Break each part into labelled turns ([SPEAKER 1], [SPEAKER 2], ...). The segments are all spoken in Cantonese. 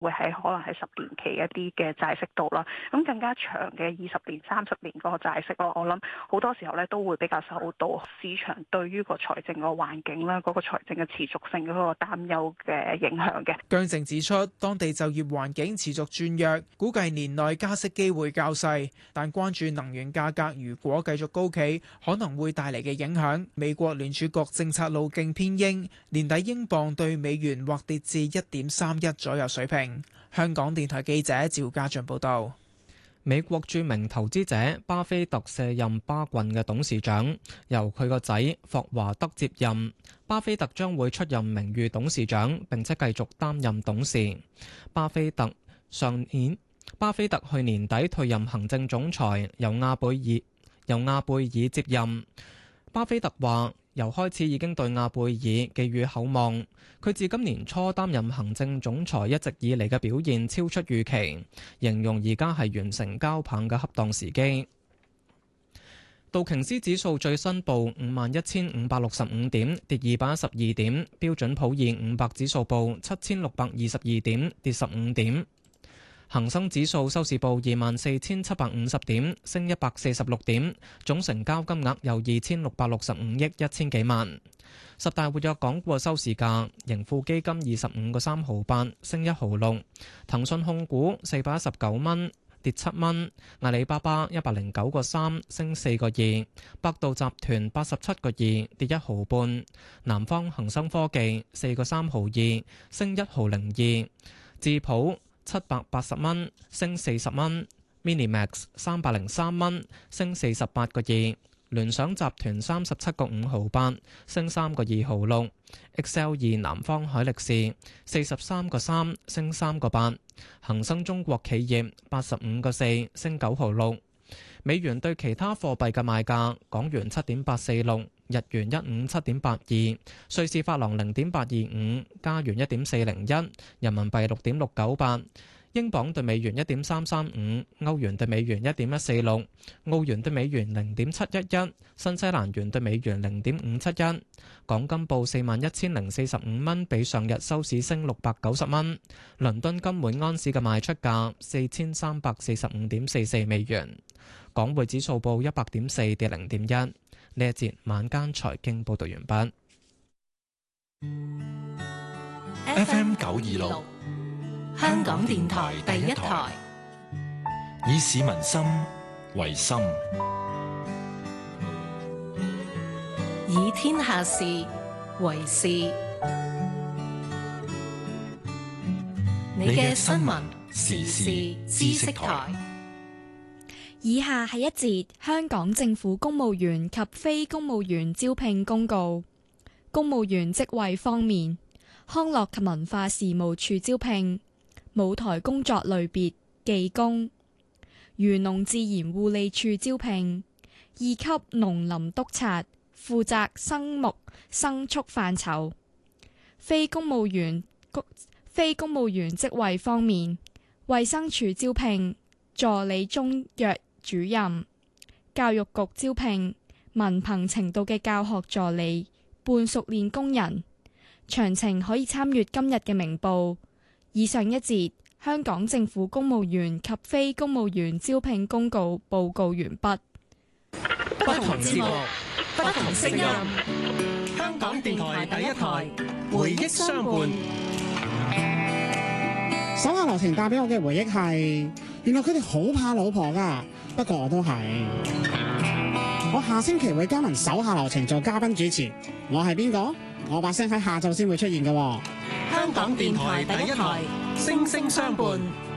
[SPEAKER 1] 會係可能係10年期一啲嘅債息度啦。咁更加長嘅20年、30年嗰個債息咯，我諗好多時候咧都會比較受到市場對於個財政個環境啦、嗰個財政嘅持續性嗰個擔憂嘅影響嘅。
[SPEAKER 2] 姜正指出，當地就業環境持續轉弱，估計年內加息機會較細，但關注能源價格如果繼續高企，可能會帶嚟嘅影響。美國聯儲局政策路徑偏鷹，年底英鎊對美元或跌至1.31左右水平。香港電台記者趙家俊報道。
[SPEAKER 3] 美國著名投資者巴菲特卸任巴郡嘅董事長，由佢個仔霍華德接任。巴菲特將會出任名譽董事長，並且繼續擔任董事。巴菲特去年底退任行政總裁，由亞貝爾接任。巴菲特話：由開始已經對亞貝爾寄予厚望，佢自今年初擔任行政總裁一直以嚟嘅表現超出預期，形容而家係完成交棒嘅恰當時機。道瓊斯指數最新報51,565點，跌212點；標準普爾500指數報7,622點，跌15點。恒生指數收市報24,750點，升146點，總成交金額有2,665億1千幾萬。十大活躍港股收市價，盈富基金25個3毫8，升1毫6；騰訊控股419蚊，跌7蚊；阿里巴巴109個3，升4個2；百度集團87個2，跌1毫半；南方恒生科技4個3毫2，升1毫02；智普780蚊，升40蚊 ；Minimax 303蚊，升48個2；聯想集團37個5毫8，升3個2毫6；XL2 南方海力士43個3，升3個8；恒生中國企業85個4，升9毫6。美元對其他貨幣嘅賣價：港元7.846，日元157.82，瑞士法郎0.825，加元1.401，人民幣6.698，英鎊對美元1.335，歐元對美元1.146，澳元對美元0.711，新西蘭元對美元0.571。港金報41,045蚊，比上日收市升690蚊。倫敦金每安士嘅賣出價4345.44美元。港匯指數報100.4，跌0.1。呢一節晚間財經報道完
[SPEAKER 4] 畢。FM 926，香港電台第一台，以市民心為心，以天下事為事。你嘅新聞時事知識台。
[SPEAKER 5] 以下係一節香港政府公務員及非公務員招聘公告。公務員職位方面，康樂及文化事務署招聘舞台工作類別技工；漁農自然護理署招聘2級農林督察，負責生牧牲畜範疇。非公務員職位方面，衛生署招聘助理中藥主任；教育局招聘文憑程度嘅教學助理、半熟練工人。詳情可以參閱今日嘅明報。以上一節香港政府公務員及非公務員招聘公告報告完畢。
[SPEAKER 4] 不同節目，不同聲音，香港電台第一台，回憶相伴。
[SPEAKER 6] 手下留情帶俾我嘅回憶係，原來佢哋好怕老婆㗎。不過我都係。我下星期會加盟手下留情做嘉賓主持。我係邊個？我把聲喺下晝先會出現㗎。
[SPEAKER 4] 香港電台第一台，聲聲相伴。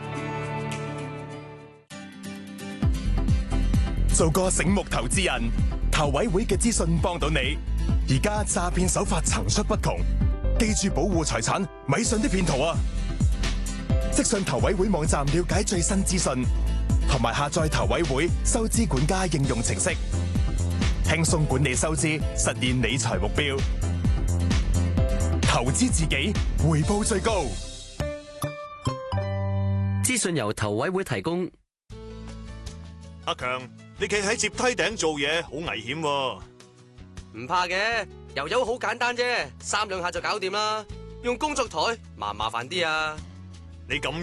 [SPEAKER 7] 做個醒目投資人，投委會嘅資訊幫到你。而家詐騙手法層出不窮，記住保護財產，咪信啲騙徒啊！即上投委會網站了解最新資訊，同埋下載投委會收支管家應用程式，輕鬆管理收支，實現理財目標。投資自己，回報最高。
[SPEAKER 8] 資訊由投委會提供。
[SPEAKER 9] 阿強，你企喺接梯頂做嘢，好危險喎。
[SPEAKER 10] 唔怕嘅，油油好簡單啫，3兩下就搞掂啦。用工作台麻煩啲啊。
[SPEAKER 9] 你咁